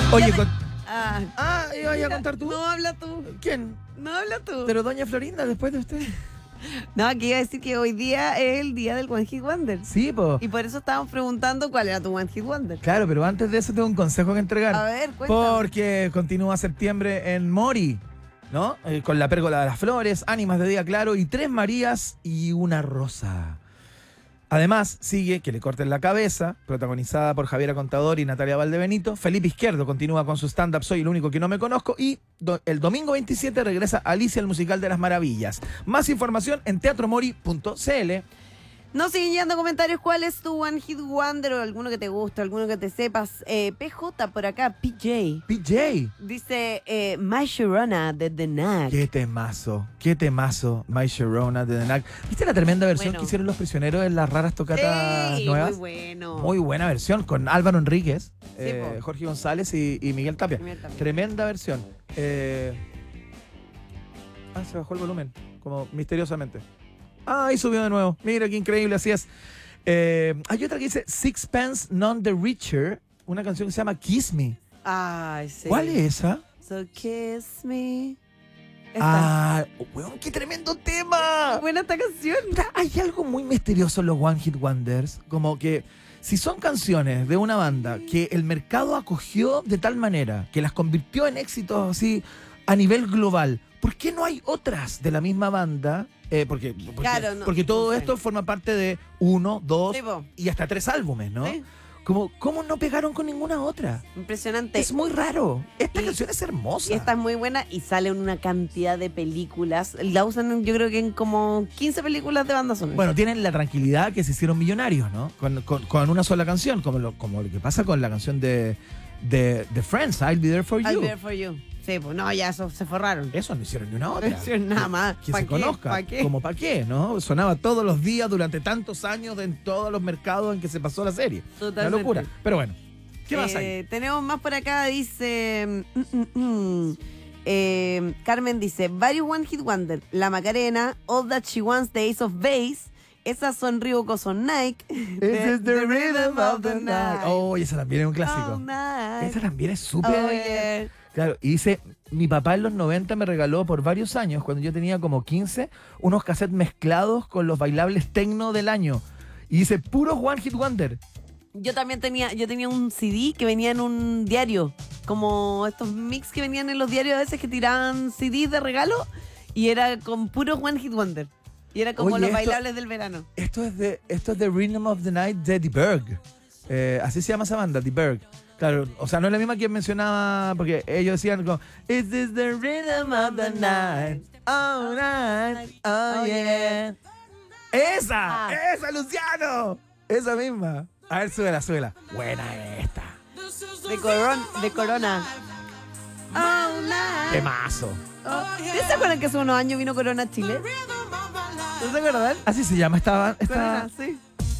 Oye, iba a contar tú. No, habla tú. ¿Quién? No, habla tú. Pero doña Florinda, después de usted. No, aquí iba a decir que hoy día es el día del One Hit Wonder. Sí, pues. Y por eso estábamos preguntando cuál era tu One Hit Wonder. Claro, pero antes de eso tengo un consejo que entregar. A ver, cuéntame. Porque continúa septiembre en Mori, ¿no? Con la pérgola de las flores, ánimas de día claro y 3 Marías y una rosa. Además, sigue Que le corten la cabeza, protagonizada por Javiera Contador y Natalia Valdebenito. Felipe Izquierdo continúa con su stand-up Soy el único que no me conozco. Y el domingo 27 regresa Alicia, el musical de las maravillas. Más información en teatromori.cl. Nos siguen llegando comentarios. ¿Cuál es tu One Hit Wonder o alguno que te guste, alguno que te sepas? PJ por acá, PJ. PJ. Dice My Sharona de The Knack. Qué temazo, My Sharona de The Knack. ¿Viste la tremenda versión que hicieron Los Prisioneros en las raras tocatas nuevas? Muy bueno. Muy buena versión, con Álvaro Enríquez, Sí, Jorge González y Miguel Tapia. Tremenda versión. Se bajó el volumen, como misteriosamente. Ahí subió de nuevo. Mira qué increíble, así es. Hay otra que dice Sixpence None the Richer, una canción que se llama Kiss Me. Ay, sí. ¿Cuál es esa? So Kiss Me. Weón, qué tremendo tema. Buena esta canción. Hay algo muy misterioso en los One Hit Wonders, como que si son canciones de una banda que el mercado acogió de tal manera que las convirtió en éxitos así a nivel global, ¿por qué no hay otras de la misma banda? Porque todo esto forma parte de 1, 2 y hasta 3 álbumes, ¿no? Sí. ¿Cómo no pegaron con ninguna otra? Impresionante. Es muy raro. Esta canción es hermosa. Y esta es muy buena y sale en una cantidad de películas. La usan yo creo que en como 15 películas de banda sonora. Bueno, tienen la tranquilidad que se hicieron millonarios, ¿no? Con una sola canción, como lo que pasa con la canción de Friends, I'll Be There For You. I'll Be There For You. Sí, pues no, ya eso se forraron. Eso no hicieron ni una otra. No hicieron nada más. Que se conozca. ¿Pa qué? Como para qué, ¿no? Sonaba todos los días durante tantos años en todos los mercados en que se pasó la serie. Totalmente. Una locura. Pero bueno, ¿qué más hay? Tenemos más por acá, dice... Carmen dice, varios One Hit Wonder, La Macarena, All That She Wants, The Ace of Base, esas son Reebok o son Nike. This is the rhythm of the night. Oh, y esa también es un clásico. Esa también es súper... Claro, y dice, mi papá en los 90 me regaló por varios años, cuando yo tenía como 15, unos cassettes mezclados con los bailables tecno del año. Y dice, puros One Hit Wonder. Yo tenía un CD que venía en un diario, como estos mix que venían en los diarios a veces que tiraban CDs de regalo, y era con puros One Hit Wonder. Y era como los bailables del verano. Esto es de Rhythm of the Night de The Berg. Así se llama esa banda, The Berg. Claro, o sea, no es la misma que mencionaba, porque ellos decían como Is this the rhythm of the night? Oh, night, oh yeah. ¡Esa! Luciano! Esa misma. A ver, súbela. Buena esta. De Corona. Oh, night. ¡Temazo! ¿Ustedes se acuerdan que hace unos años vino Corona a Chile? ¿No se acuerdan? Así se llama esta... Corona, sí.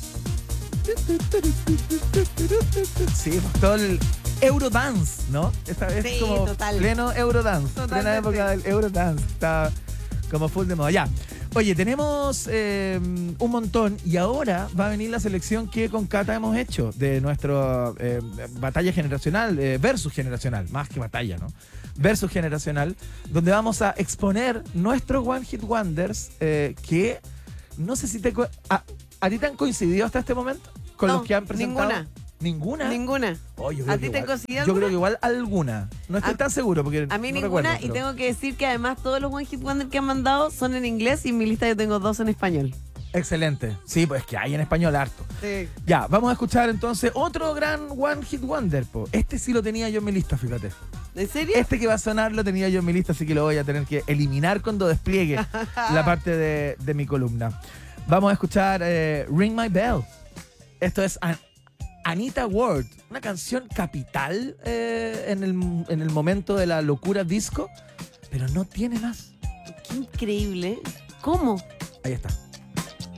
Sí, pues todo el Eurodance, ¿no? Esta vez sí, como total. Pleno Eurodance. Totalmente. Plena época del Eurodance. Está como full de moda. Ya. Oye, tenemos un montón y ahora va a venir la selección que con Cata hemos hecho de nuestra batalla generacional, versus generacional, más que batalla, ¿no? Versus generacional, donde vamos a exponer nuestros One Hit Wonders que no sé si ¿a ti te han coincidido hasta este momento con los que han presentado? ¿Ninguna? Oh, ¿A ti te coincidió? Yo creo que igual alguna. No estoy tan seguro porque a mí no ninguna, recuerdo, y tengo que decir que además todos los One Hit Wonder que han mandado son en inglés y en mi lista yo tengo 2 en español. Excelente. Sí, pues que hay en español harto. Sí. Ya, vamos a escuchar entonces otro gran One Hit Wonder. Este sí lo tenía yo en mi lista, fíjate. ¿En serio? Este que va a sonar lo tenía yo en mi lista, así que lo voy a tener que eliminar cuando despliegue la parte de mi columna. Vamos a escuchar Ring My Bell. Esto es Anita Ward, una canción capital en el momento de la locura disco, pero no tiene más. Qué increíble. ¿Cómo? Ahí está.